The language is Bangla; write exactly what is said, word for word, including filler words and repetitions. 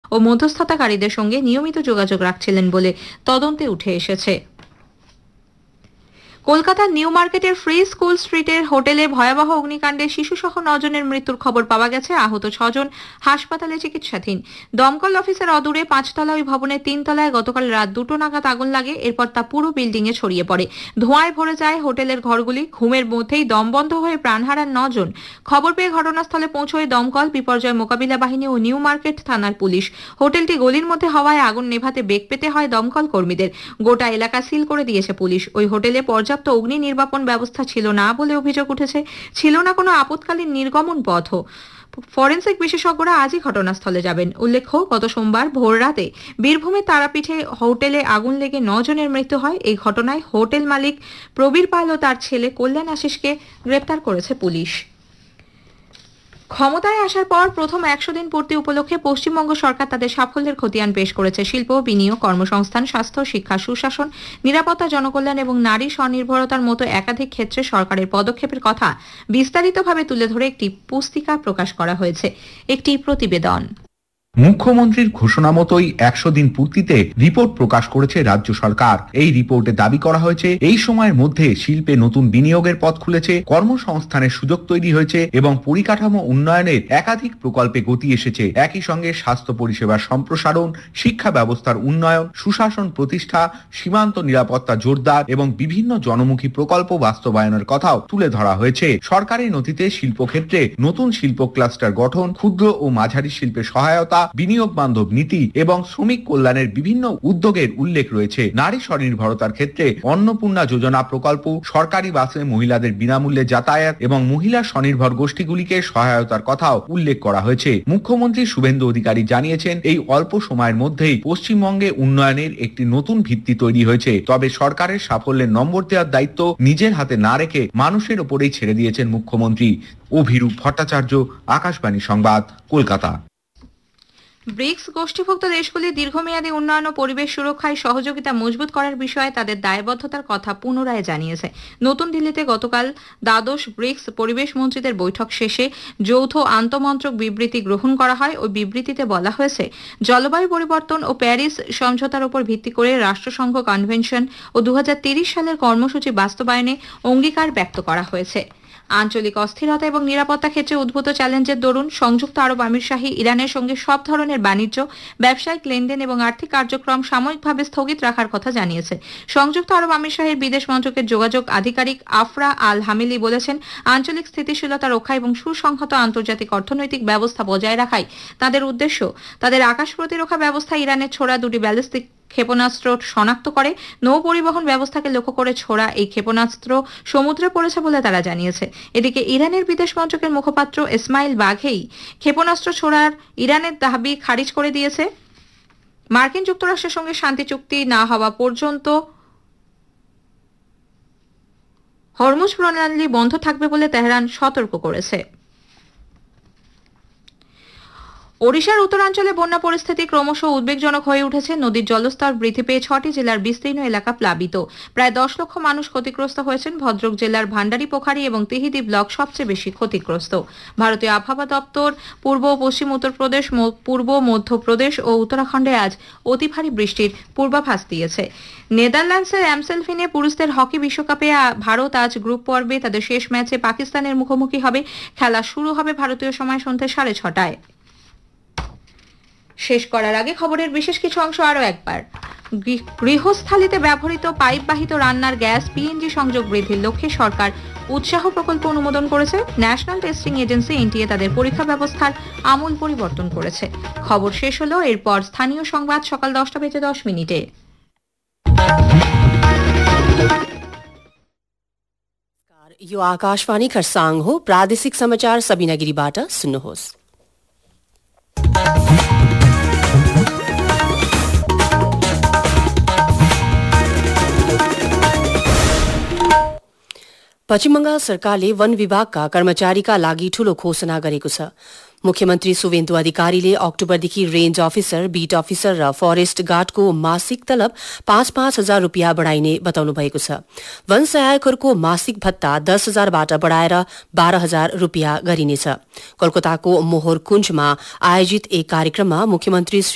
ও মধ্যস্থতাকারীদের সঙ্গে নিয়মিত যোগাযোগ রাখছিলেন বলে তদন্তে উঠে এসেছে। কলকাতার নিউ মার্কেটের ফ্রি স্কুল স্ট্রিটের হোটেলে ভয়াবহ অগ্নিকাণ্ডে শিশুসহ নজনের মৃত্যুর খবর পাওয়া গেছে। আহত ছজন হাসপাতালে চিকিৎসাধীন। দমকল অফিসের অদূরে পাঁচতলা ওই ভবনের তিনতলায় গতকাল রাত দুটো নাগাদ আগুন লাগে। এরপর তা পুরো বিল্ডিং এ ছড়িয়ে পড়ে। ধোঁয়ায় ভরে যায় হোটেলের ঘরগুলি। ঘুমের মধ্যেই দম বন্ধ হয়ে প্রাণ হারান নজন। খবর পেয়ে ঘটনাস্থলে পৌঁছয় দমকল, বিপর্যয় মোকাবিলা বাহিনী ও নিউ মার্কেট থানার পুলিশ। হোটেলটি গলির মধ্যে হওয়ায় আগুন নেভাতে বেগ পেতে হয় দমকল কর্মীদের। গোটা এলাকা সিল করে দিয়েছে পুলিশ। ওই হোটেলে পর্যাপ্ত অগ্নি নির্বাপন ব্যবস্থা ছিল না বলে অভিযোগ উঠেছে। ছিল না কোনো আপৎকালীন নির্গমন পথও। ফরেনসিক বিশেষজ্ঞরা আজই ঘটনাস্থলে যাবেন। উল্লেখ্য, গত সোমবার ভোর রাতে বীরভূমের তারাপীঠে হোটেলে আগুন লেগে নজনের মৃত্যু হয়। এই ঘটনায় হোটেল মালিক প্রবীর পাল ও তার ছেলে কল্যাণ আশিসকে গ্রেপ্তার করেছে পুলিশ। ক্ষমতায় আসার পর প্রথম একশো দিন পূর্তি উপলক্ষে পশ্চিমবঙ্গ সরকার তাদের সাফল্যের খতিয়ান পেশ করেছে। শিল্প, বিনিয়োগ, কর্মসংস্থান, স্বাস্থ্য, শিক্ষা, সুশাসন, নিরাপত্তা, জনকল্যাণ এবং নারী স্বনির্ভরতার মতো একাধিক ক্ষেত্রে সরকারের পদক্ষেপের কথা বিস্তারিতভাবে তুলে ধরে একটি পুস্তিকা প্রকাশ করা হয়েছে। একটি প্রতিবেদন। মুখ্যমন্ত্রীর ঘোষণা মতোই একশো দিন পূর্তিতে রিপোর্ট প্রকাশ করেছে রাজ্য সরকার। এই রিপোর্টে দাবি করা হয়েছে, এই সময়ের মধ্যে শিল্পে নতুন বিনিয়োগের পথ খুলেছে, কর্মসংস্থানের সুযোগ তৈরি হয়েছে এবং পরিকাঠামো উন্নয়নের একাধিক প্রকল্পে গতি এসেছে। একই সঙ্গে স্বাস্থ্য পরিষেবার সম্প্রসারণ, শিক্ষা ব্যবস্থার উন্নয়ন, সুশাসন প্রতিষ্ঠা, সীমান্ত নিরাপত্তা জোরদার এবং বিভিন্ন জনমুখী প্রকল্প বাস্তবায়নের কথাও তুলে ধরা হয়েছে। সরকারি নথিতে শিল্পক্ষেত্রে নতুন শিল্প ক্লাস্টার গঠন, ক্ষুদ্র ও মাঝারি শিল্পে সহায়তা, বিনিয়োগ বান্ধব নীতি এবং শ্রমিক কল্যাণের বিভিন্ন উদ্যোগের উল্লেখ রয়েছে। নারী স্বনির্ভরতার ক্ষেত্রে অন্নপূর্ণা যোজনা প্রকল্প, সরকারি বাসে মহিলাদের বিনামূল্যে যাতায়াত এবং মহিলা স্বনির্ভর গোষ্ঠীগুলিকে সহায়তার কথাও উল্লেখ করা হয়েছে। মুখ্যমন্ত্রী শুভেন্দু অধিকারী জানিয়েছেন, এই অল্প সময়ের মধ্যেই পশ্চিমবঙ্গে উন্নয়নের একটি নতুন ভিত্তি তৈরি হয়েছে। তবে সরকারের সাফল্যের নম্বর দেওয়ার দায়িত্ব নিজের হাতে না রেখে মানুষের ওপরেই ছেড়ে দিয়েছেন মুখ্যমন্ত্রী। অভিরূপ ভট্টাচার্য, আকাশবাণী সংবাদ, কলকাতা। ব্রিক্স গোষ্ঠীভুক্ত দেশগুলি দীর্ঘমেয়াদী উন্নয়ন ও পরিবেশ সুরক্ষায় সহযোগিতা মজবুত করার বিষয়ে তাদের দায়বদ্ধতার কথা পুনরায় জানিয়েছে। নতুন দিল্লিতে গতকাল দ্বাদশ ব্রিক্স পরিবেশ মন্ত্রীদের বৈঠক শেষে যৌথ আন্তমন্ত্রক বিবৃতি গ্রহণ করা হয়। ওই বিবৃতিতে বলা হয়েছে, জলবায়ু পরিবর্তন ও প্যারিস সমঝোতার উপর ভিত্তি করে রাষ্ট্রসংঘ কনভেনশন ও দু হাজার তিরিশ সালের কর্মসূচি বাস্তবায়নে অঙ্গীকার ব্যক্ত করা হয়েছে। আঞ্চলিক অস্থিরতা এবং নিরাপত্তা ক্ষেত্রে উদ্ভূত চ্যালেঞ্জের দরুন সংযুক্ত আরব আমিরশাহী ইরানের সঙ্গে সব ধরনের বাণিজ্য, ব্যবসায়িক লেনদেন এবং আর্থিক কার্যক্রম সাময়িকভাবে স্থগিত রাখার কথা জানিয়েছে। সংযুক্ত আরব আমিরশাহীর বিদেশ মন্ত্রকের যোগাযোগ আধিকারিক আফরা আল হামিলি বলেছেন, আঞ্চলিক স্থিতিশীলতা রক্ষা এবং সুসংহত আন্তর্জাতিক অর্থনৈতিক ব্যবস্থা বজায় রাখাই তাদের উদ্দেশ্য। তাদের আকাশ প্রতিরক্ষা ব্যবস্থা ইরানের ছোড়া দুটি ব্যালিস্টিক ক্ষেপণাস্ত্র শনাক্ত করে নৌ পরিবহন ব্যবস্থাকে লক্ষ্য করে ছোড়া এই ক্ষেপণাস্ত্র সমুদ্রে পড়েছে বলে তারা জানিয়েছে। এদিকে ইরানের বিদেশ মন্ত্রকের মুখপাত্র ইসমাইল বাঘেই ক্ষেপণাস্ত্র ছোড়ার ইরানের দাবি খারিজ করে দিয়েছে। মার্কিন যুক্তরাষ্ট্রের সঙ্গে শান্তি চুক্তি না হওয়া পর্যন্ত হরমুজ প্রণালী বন্ধ থাকবে বলে তেহরান সতর্ক করেছে। ওড়িশার উত্তরাঞ্চলে বন্যা পরিস্থিতি ক্রমশ উদ্বেগজনক হয়ে উঠেছে। নদীর জলস্তর বৃদ্ধি পেয়ে ছটি জেলার বিস্তীর্ণ এলাকা প্লাবিত। প্রায় দশ লক্ষ মানুষ ক্ষতিগ্রস্ত হয়েছেন। ভদ্রক জেলার ভান্ডারী পোখারি এবং তিহিদি ব্লক সবচেয়ে বেশি ক্ষতিগ্রস্ত। ভারতীয় আবহাওয়া দপ্তর পূর্ব ও পশ্চিম উত্তরপ্রদেশ, পূর্ব মধ্যপ্রদেশ ও উত্তরাখণ্ডে আজ অতি ভারী বৃষ্টির পূর্বাভাস দিয়েছে। নেদারল্যান্ডসের অ্যামসেলফিনে পুরুষদের হকি বিশ্বকাপে ভারত আজ গ্রুপ পর্বে তাদের শেষ ম্যাচে পাকিস্তানের মুখোমুখি হবে। খেলা শুরু হবে ভারতীয় সময় সন্ধ্যে সাড়ে ছটায়। শেষ করার আগে খবরের বিশেষ কিছু অংশ আরো একবার। গৃহস্থালিতে ব্যবহৃত পাইপবাহিত রান্নার গ্যাস পিএনজি সংযোগ বৃদ্ধির লক্ষ্যে সরকার উৎসাহ প্রকল্প অনুমোদন করেছে। ন্যাশনাল টেস্টিং এজেন্সি এনটিএ তাদের পরীক্ষা ব্যবস্থার আমূল পরিবর্তন করেছে। খবর শেষ হলো। এরপর স্থানীয় সংবাদ সকাল দশটা বেজে দশ মিনিটে। यो आकाशवाणी खरसाङ हो। प्रादेशिक समाचार सबिना गिरीबाट सुन्नुहोस्। पश्चिम बंगाल सरकारले वन विभागका कर्मचारीका लागि ठूलो घोषणा गरेको छ। मुख्यमन्त्री शुभेन्दु अधिकारीले अक्टोबरदेखि रेन्ज अफिसर, बीट अफिसर र फरेस्ट गार्डको मासिक तलब पाँच पाँच हजार रुपियाँ बढ़ाइने बताउनु भएको छ। वन सहायकहरूको मासिक भत्ता दस हजारबाट बढ़ाएर बाह्र हजार रुपियाँ गरिनेछ। कोलकाताको मोहर कुञ्जमा आयोजित एक कार्यक्रममा मुख्यमन्त्री